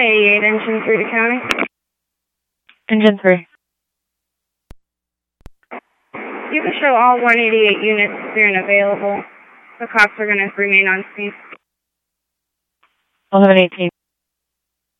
188, engine 3 to county. Engine 3. You can show all 188 units clear and available. The cops are going to remain on scene. 1118.